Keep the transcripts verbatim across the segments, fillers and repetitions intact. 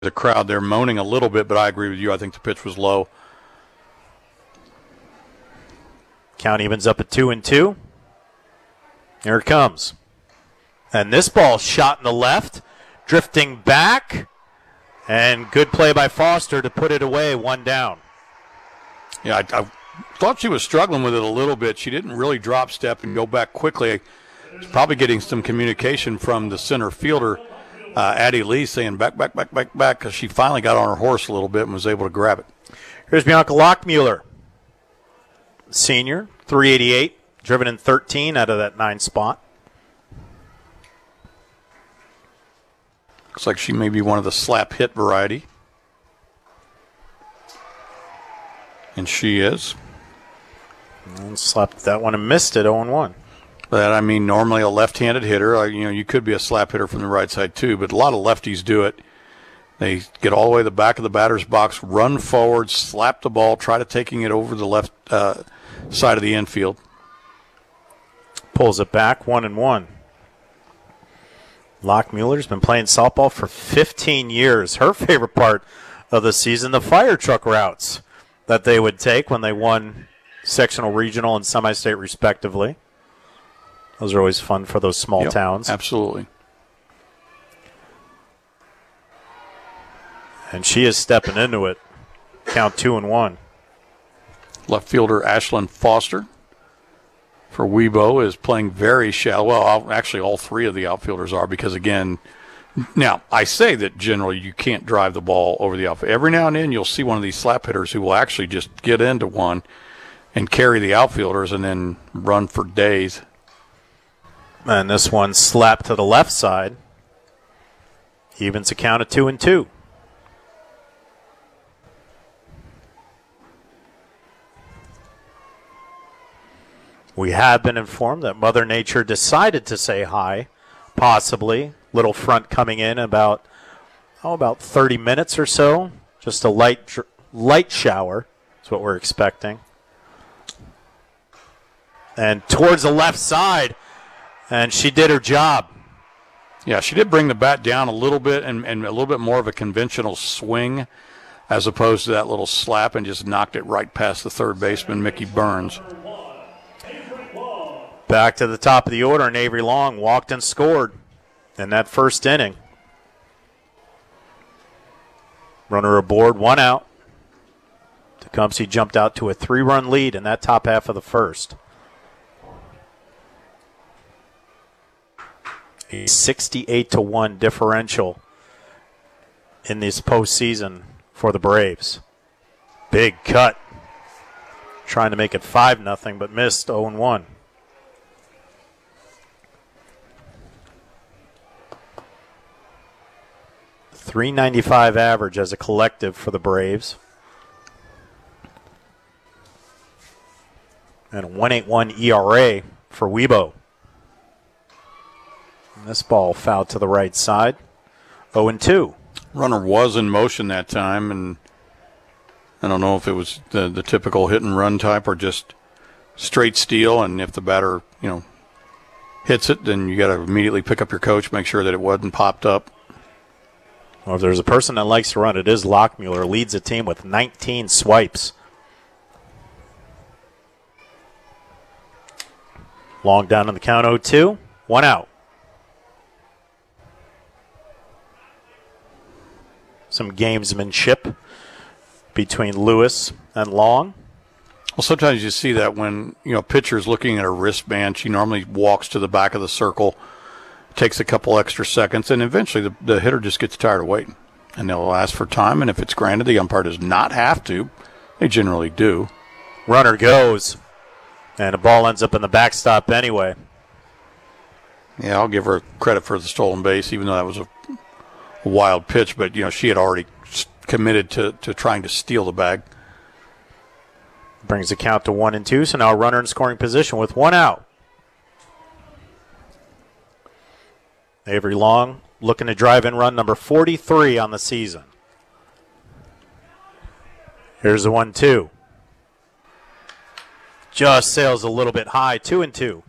the crowd there moaning a little bit, but I agree with you. I think the pitch was low. Count evens up at two and two. Here it comes. And this ball shot in the left, drifting back, and good play by Foster to put it away, one down. Yeah, I, I thought she was struggling with it a little bit. She didn't really drop step and go back quickly. She's probably getting some communication from the center fielder, uh, Addie Lee, saying back, back, back, back, back, because she finally got on her horse a little bit and was able to grab it. Here's Bianca Lockmuller, senior, three eighty-eight, driven in thirteen out of that nine spot. Looks like she may be one of the slap hit variety. And she is. And slapped that one and missed it, oh and one. That, I mean, normally a left-handed hitter, uh, you know, you could be a slap hitter from the right side too, but a lot of lefties do it. They get all the way to the back of the batter's box, run forward, slap the ball, try to taking it over the left uh, side of the infield. Pulls it back, one and one. Lockmuller's been playing softball for fifteen years. Her favorite part of the season, the fire truck routes that they would take when they won sectional, regional, and semi-state respectively. Those are always fun for those small Yep, towns. Absolutely. And she is stepping into it. Count two and one. Left fielder Ashlyn Foster for Weibo is playing very shallow. Well, actually all three of the outfielders are because, again, now I say that generally you can't drive the ball over the outfield. Every now and then you'll see one of these slap hitters who will actually just get into one and carry the outfielders and then run for days. And this one slapped to the left side. Evens a count of two and two. We have been informed that Mother Nature decided to say hi, possibly. Little front coming in about, oh, about thirty minutes or so. Just a light, light shower is what we're expecting. And towards the left side, and she did her job. Yeah, she did bring the bat down a little bit and, and a little bit more of a conventional swing as opposed to that little slap and just knocked it right past the third baseman, Mickey Burns. Back to the top of the order, and Avery Long walked and scored in that first inning. Runner aboard, one out. Tecumseh jumped out to a three-run lead in that top half of the first. A sixty-eight to one differential in this postseason for the Braves. Big cut. Trying to make it five nothing, but missed oh and one. three ninety-five average as a collective for the Braves. And a one eighty-one E R A for Weibo. And this ball fouled to the right side. oh and two. Runner was in motion that time, and I don't know if it was the, the typical hit and run type or just straight steal, and if the batter, you know, hits it, then you got to immediately pick up your coach, make sure that it wasn't popped up. Well, if there's a person that likes to run, it is Lockmuller. Leads the team with nineteen swipes. Long down on the count, oh two. One out. Some gamesmanship between Lewis and Long. Well, sometimes you see that when, you know, a pitcher's looking at a wristband, she normally walks to the back of the circle, takes a couple extra seconds, and eventually the, the hitter just gets tired of waiting. And they'll ask for time, and if it's granted, the umpire does not have to. They generally do. Runner goes, and the ball ends up in the backstop anyway. Yeah, I'll give her credit for the stolen base, even though that was a, a wild pitch. But, you know, she had already committed to, to trying to steal the bag. Brings the count to one and two, so now a runner in scoring position with one out. Avery Long looking to drive in run number forty-three on the season. Here's the one two. Just sails a little bit high, two and two.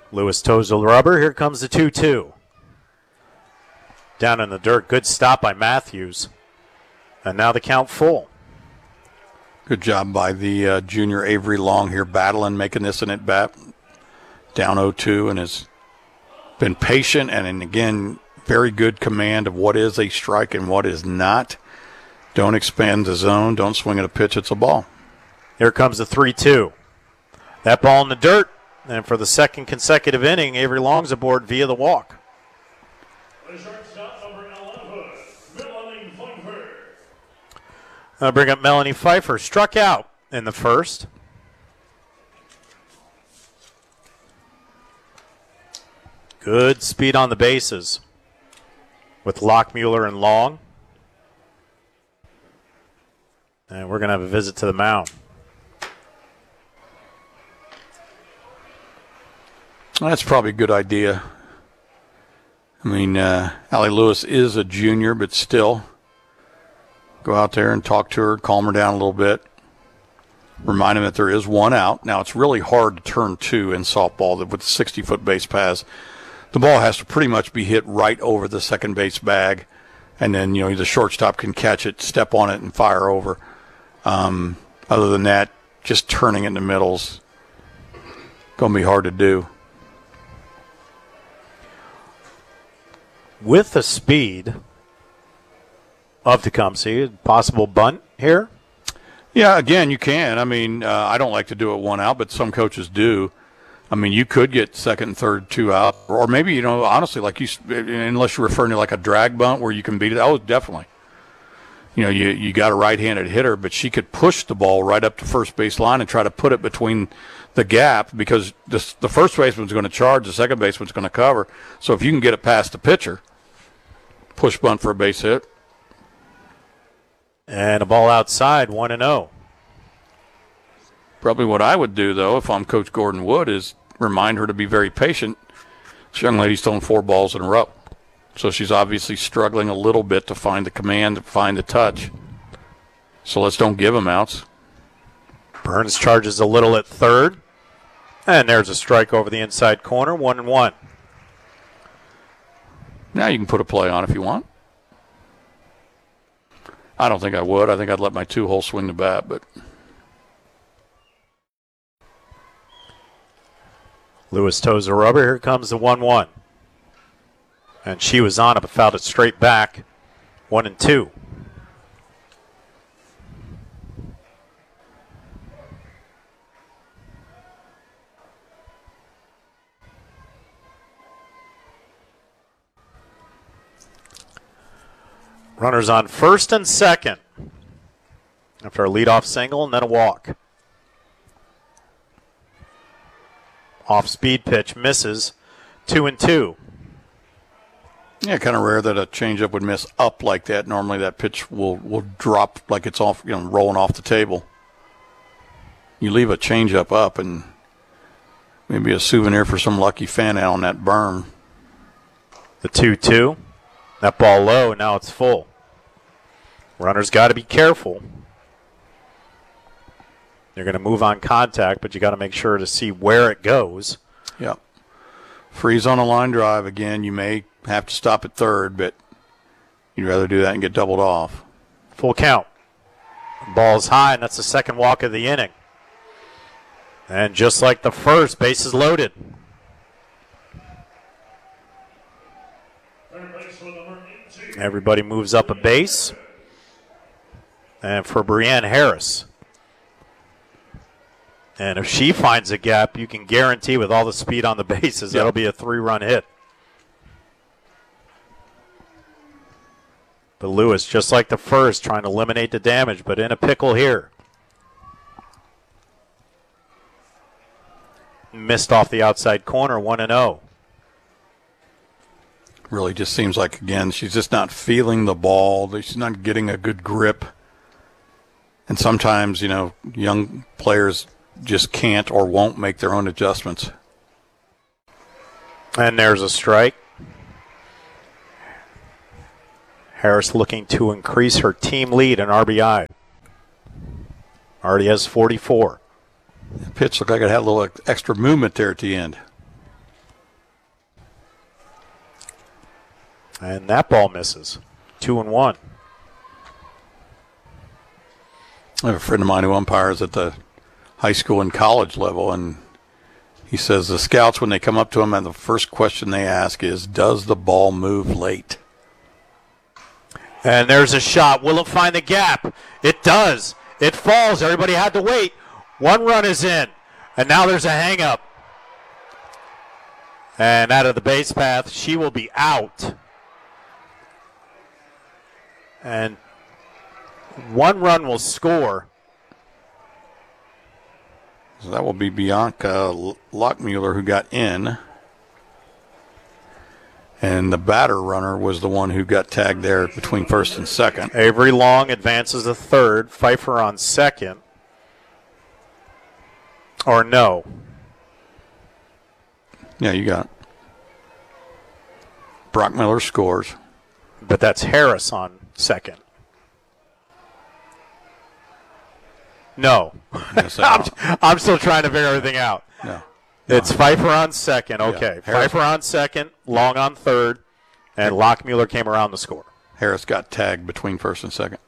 Lewis toes the rubber. Here comes the two two. Down in the dirt. Good stop by Matthews. And now the count full. Good job by the uh, junior Avery Long here, battling, making this an at-bat. Down oh two, and has been patient and, and, again, very good command of what is a strike and what is not. Don't expand the zone. Don't swing at a pitch. It's a ball. Here comes the three two. That ball in the dirt. And for the second consecutive inning, Avery Long's aboard via the walk. I'll bring up Melanie Pfeiffer. Struck out in the first. Good speed on the bases with Lockmuller and Long. And we're going to have a visit to the mound. That's probably a good idea. I mean, uh, Allie Lewis is a junior, but still go out there and talk to her, calm her down a little bit. Remind him that there is one out. Now, it's really hard to turn two in softball with the sixty-foot base paths. The ball has to pretty much be hit right over the second base bag, and then, you know, the shortstop can catch it, step on it, and fire over. Um, other than that, just turning it in the middle's going to be hard to do. With the speed of Tecumseh, possible bunt here? Yeah, again, you can. I mean, uh, I don't like to do it one out, but some coaches do. I mean, you could get second and third, two out, or maybe, you know, honestly, like you, unless you're referring to like a drag bunt where you can beat it. Oh, definitely. You know, you you got a right-handed hitter, but she could push the ball right up to first base line and try to put it between the gap because this, the first baseman's going to charge, the second baseman's going to cover. So if you can get it past the pitcher, push bunt for a base hit. And a ball outside, one and oh. Probably what I would do, though, if I'm Coach Gordon Wood, is remind her to be very patient. This young lady's thrown four balls in a row. So she's obviously struggling a little bit to find the command, to find the touch. So let's don't give them outs. Burns charges a little at third. And there's a strike over the inside corner, one and one. Now you can put a play on if you want. I don't think I would. I think I'd let my two-hole swing the bat, but... Lewis toes the rubber. Here comes the one one. And she was on it, but fouled it straight back. One and two. Runners on first and second. After a leadoff single and then a walk. Off-speed pitch misses. Two and two. Yeah, kind of rare that a changeup would miss up like that. Normally that pitch will, will drop like it's off, you know, rolling off the table. You leave a changeup up and maybe a souvenir for some lucky fan out on that berm. The two two. That ball low, and now it's full. Runner's got to be careful. You're going to move on contact, but you got to make sure to see where it goes. Yep. Freeze on a line drive. Again, you may have to stop at third, but you'd rather do that and get doubled off. Full count. Ball's high, and that's the second walk of the inning. And just like the first, base is loaded. Everybody moves up a base. And for Brianne Harris. And if she finds a gap, you can guarantee with all the speed on the bases, yep, that'll be a three-run hit. But Lewis, just like the first, trying to eliminate the damage, but in a pickle here. Missed off the outside corner, one and oh. Really just seems like, again, she's just not feeling the ball. She's not getting a good grip. And sometimes, you know, young players just can't or won't make their own adjustments. And there's a strike. Harris looking to increase her team lead in R B I. Already has forty-four. The pitch looked like it had a little extra movement there at the end. And that ball misses. Two and one. I have a friend of mine who umpires at the high school and college level, and he says the scouts, when they come up to him, and the first question they ask is, does the ball move late? And there's a shot. Will it find the gap? It does. It falls. Everybody had to wait. One run is in. And now there's a hang-up. And out of the base path, she will be out. And one run will score. So that will be Bianca Lockmuller, who got in. And the batter runner was the one who got tagged there between first and second. Avery Long advances to third. Pfeiffer on second. Or no. Yeah, you got it. Brock Miller scores. But that's Harris on second. No. Yes, I'm, I'm still trying to figure everything out. No. It's Pfeiffer on second. Okay. Yeah. Pfeiffer on second, Long on third, and Lockmuller came around the score. Harris got tagged between first and second.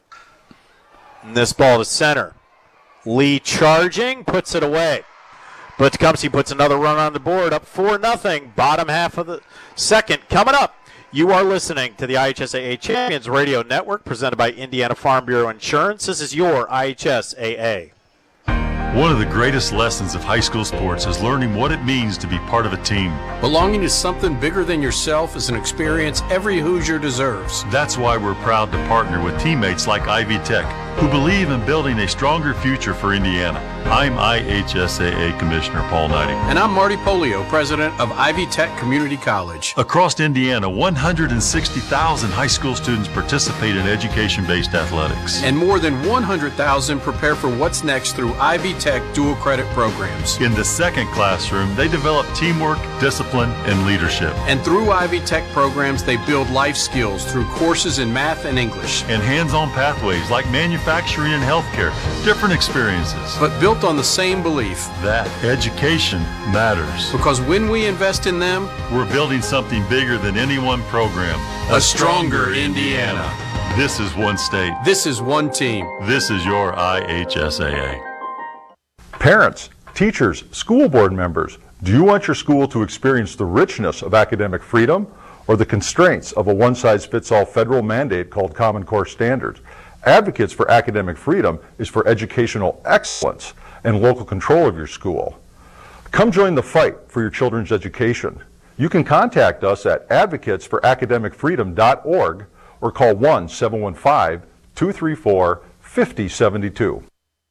And this ball to center. Lee charging, puts it away. But Tecumseh puts another run on the board, up four nothing. Bottom half of the second. Coming up, you are listening to the I H S A A Champions Radio Network, presented by Indiana Farm Bureau Insurance. This is your I H S A A. One of the greatest lessons of high school sports is learning what it means to be part of a team. Belonging to something bigger than yourself is an experience every Hoosier deserves. That's why we're proud to partner with teammates like Ivy Tech, who believe in building a stronger future for Indiana. I'm I H S A A Commissioner Paul Knighting. And I'm Marty Polio, president of Ivy Tech Community College. Across Indiana, one hundred sixty thousand high school students participate in education-based athletics. And more than one hundred thousand prepare for what's next through Ivy Tech dual credit programs. In the second classroom, they develop teamwork, discipline, and leadership. And through Ivy Tech programs, they build life skills through courses in math and English. And hands-on pathways like manufacturing and healthcare. Different experiences. But built on the same belief that education matters. Because when we invest in them, we're building something bigger than any one program. A, a stronger Indiana. This is one state. This is one team. This is your I H S A A. Parents, teachers, school board members, do you want your school to experience the richness of academic freedom or the constraints of a one-size-fits-all federal mandate called Common Core Standards? Advocates for Academic Freedom is for educational excellence and local control of your school. Come join the fight for your children's education. You can contact us at advocates for academic freedom dot org or call one seven one five, two three four, five zero seven two.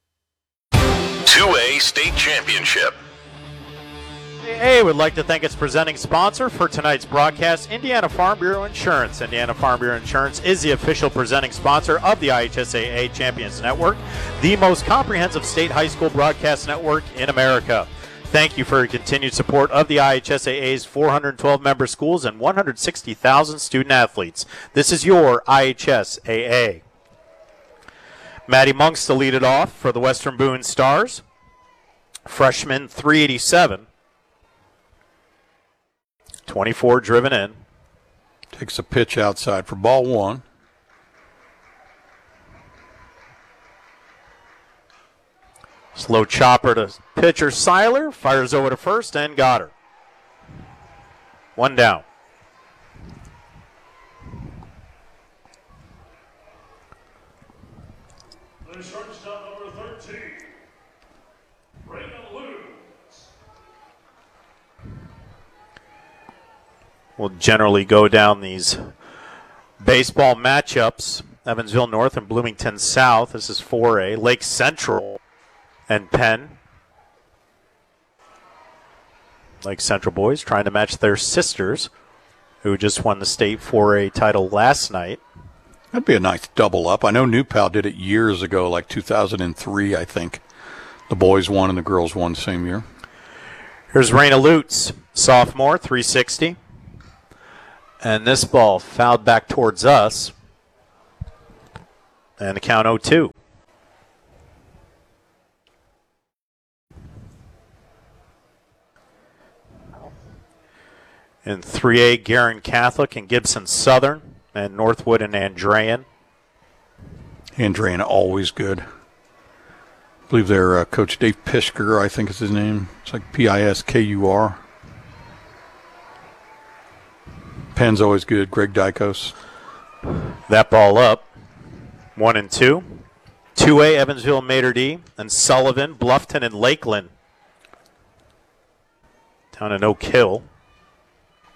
two A State Championship. Hey, would like to thank its presenting sponsor for tonight's broadcast, Indiana Farm Bureau Insurance. Indiana Farm Bureau Insurance is the official presenting sponsor of the I H S A A Champions Network, the most comprehensive state high school broadcast network in America. Thank you for your continued support of the I H S A A's four hundred twelve member schools and one hundred sixty thousand student athletes. This is your I H S A A. Maddie Monks to lead it off for the Western Boone Stars. Freshman three eighty-seven. twenty-four driven in. Takes a pitch outside for ball one. Slow chopper to pitcher Seiler. Fires over to first and got her. One down. The shortstop number thirteen, Raina Lou. We'll generally go down these baseball matchups. Evansville North and Bloomington South. This is four A. Lake Central and Penn. Lake Central boys trying to match their sisters, who just won the state four A title last night. That'd be a nice double up. I know New Pal did it years ago, like two thousand three, I think. The boys won and the girls won the same year. Here's Raina Lutz, sophomore, three sixty. And this ball fouled back towards us. And the count oh two. In three A, Guerin Catholic and Gibson Southern, and Northwood and Andrean. Andrean, always good. I believe their uh, coach Dave Pisker, I think is his name. It's like P I S K U R. Penn's always good. Greg Dykos. That ball up. One and two. two A, Evansville, Mater D, and Sullivan, Bluffton, and Lakeland. Down to no kill.